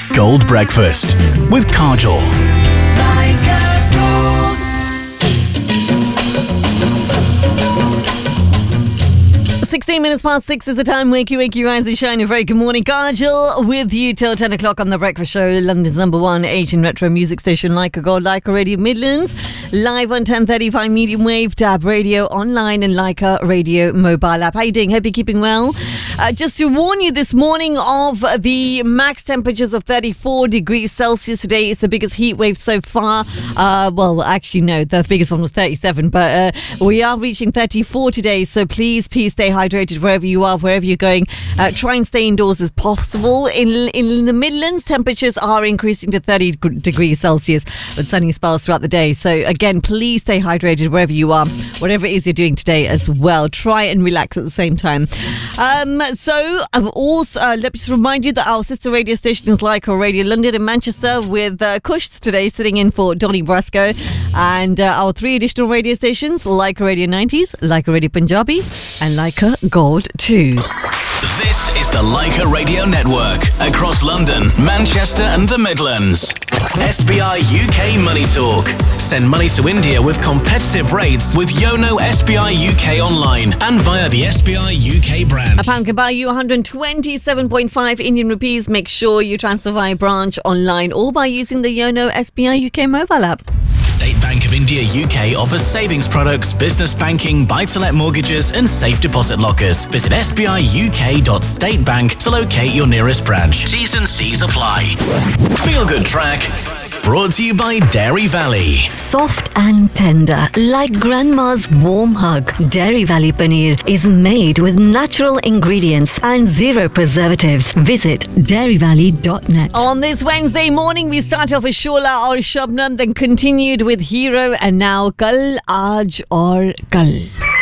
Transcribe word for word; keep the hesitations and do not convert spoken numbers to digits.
Gold Breakfast with Kajol. sixteen minutes past six is the time. Wakey, wakey, rise and shine. A very good morning. Kajol with you till ten o'clock on The Breakfast Show, London's number one Asian retro music station, Like a Gold, Like a Radio Midlands. Live on ten thirty-five medium wave, Dab Radio online and Leica Radio mobile app. How you doing? Hope you're keeping well. Uh, just to warn you this morning of the max temperatures of thirty-four degrees Celsius today. It's the biggest heat wave so far. Uh, well, actually, no, the biggest one was thirty-seven, but uh, we are reaching thirty-four today. So please, please stay hydrated wherever you are, wherever you're going. Uh, try and stay indoors as possible. In in the Midlands, temperatures are increasing to thirty degrees Celsius with sunny spells throughout the day. So again, please stay hydrated wherever you are, whatever it is you're doing today as well. Try and relax at the same time. Um, so I've also uh, let me just remind you that our sister radio station is Leica Radio London in Manchester, with uh, Kush today sitting in for Donny Brasco, and uh, our three additional radio stations: Leica Radio nineties, Leica Radio Punjabi, and Leica Gold two. This is the Leica Radio Network across London, Manchester and the Midlands. S B I U K Money Talk. Send money to India with competitive rates with Yono S B I U K online and via the S B I U K branch. A pound can buy you one hundred twenty-seven point five Indian rupees. Make sure you transfer via branch online or by using the Yono S B I U K mobile app. State Bank of India U K offers savings products, business banking, buy-to-let mortgages and safe deposit lockers. Visit s b i u k dot state bank to locate your nearest branch. T's and C's apply. Feel Good Track. Brought to you by Dairy Valley. Soft and tender, like grandma's warm hug. Dairy Valley Paneer is made with natural ingredients and zero preservatives. Visit dairy valley dot net. On this Wednesday morning, we start off with Shola or Shabnam, then continued with Hero, and now Kal, Aaj aur Kal.